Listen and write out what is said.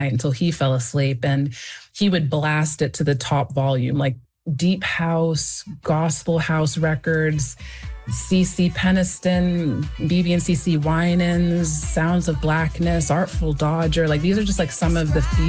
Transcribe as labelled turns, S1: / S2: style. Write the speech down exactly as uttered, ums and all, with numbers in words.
S1: until he fell asleep, and he would blast it to the top volume, like deep house, gospel house records, C C Peniston, B B and C C Winans, Sounds of Blackness, Artful Dodger. Like these are just like some of the few